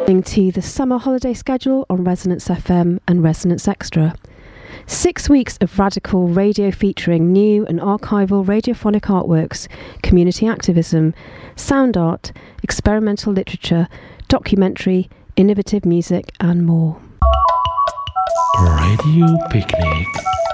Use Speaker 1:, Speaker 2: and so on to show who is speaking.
Speaker 1: To the summer holiday schedule on Resonance FM and Resonance Extra. 6 weeks of radical radio featuring new and archival radiophonic artworks, community activism, sound art, experimental literature, documentary, innovative music and more.
Speaker 2: Radio Picnic.